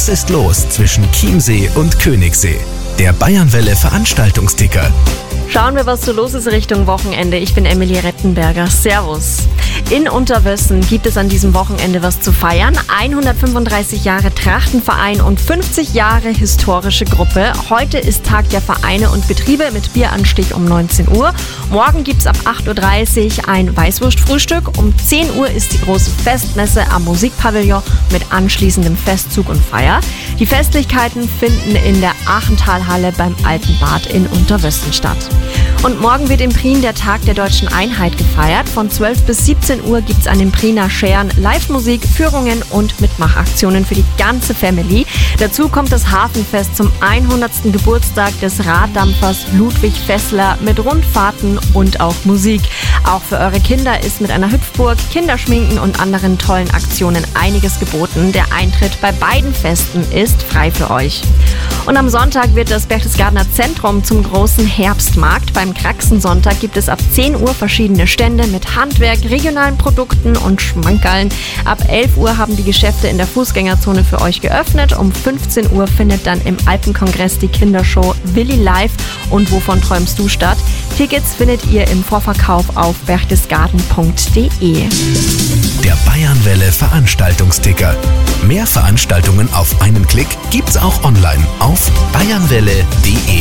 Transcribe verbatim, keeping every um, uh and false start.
Was ist los zwischen Chiemsee und Königssee? Der Bayernwelle Veranstaltungsticker. Schauen wir, was so los ist Richtung Wochenende. Ich bin Emilie Rettenberger. Servus. In Unterwössen gibt es an diesem Wochenende was zu feiern. hundertfünfunddreißig Jahre Trachtenverein und fünfzig Jahre historische Gruppe. Heute ist Tag der Vereine und Betriebe mit Bieranstich um neunzehn Uhr. Morgen gibt es ab acht Uhr dreißig ein Weißwurstfrühstück. Um zehn Uhr ist die große Festmesse am Musikpavillon mit anschließendem Festzug und Feier. Die Festlichkeiten finden in der Achentalhalle beim Alten Bad in Unterwössen statt. Und morgen wird im Prien der Tag der Deutschen Einheit gefeiert. Von zwölf bis siebzehn Uhr gibt es an den Priener Scheren Live-Musik, Führungen und Mitmachaktionen für die ganze Family. Dazu kommt das Hafenfest zum hundertsten Geburtstag des Raddampfers Ludwig Fessler mit Rundfahrten und auch Musik. Auch für eure Kinder ist mit einer Hüpfburg, Kinderschminken und anderen tollen Aktionen einiges geboten. Der Eintritt bei beiden Festen ist frei für euch. Und am Sonntag wird das Berchtesgadener Zentrum zum großen Herbstmarkt. Beim Kraxensonntag gibt es ab zehn Uhr verschiedene Stände mit Handwerk, regionalen Produkten und Schmankerln. Ab elf Uhr haben die Geschäfte in der Fußgängerzone für euch geöffnet. Um fünfzehn Uhr findet dann im Alpenkongress die Kindershow Willi Live und Wovon träumst du statt. Tickets findet ihr im Vorverkauf auf berchtesgaden punkt de. Der Bayernwelle Veranstaltungsticker. Mehr Veranstaltungen auf einen Klick gibt's auch online auf bayernwelle punkt de.